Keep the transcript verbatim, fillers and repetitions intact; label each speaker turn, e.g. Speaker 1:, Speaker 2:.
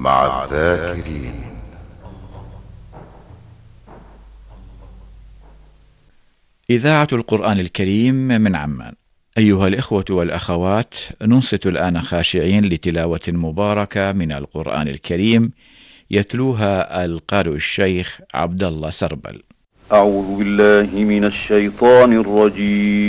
Speaker 1: مع الذاكرين.
Speaker 2: إذاعة القرآن الكريم من عمان. أيها الإخوة والأخوات، ننصت الآن خاشعين لتلاوة مباركة من القرآن الكريم يتلوها القارئ الشيخ عبد الله سربل.
Speaker 3: أعوذ بالله من الشيطان الرجيم.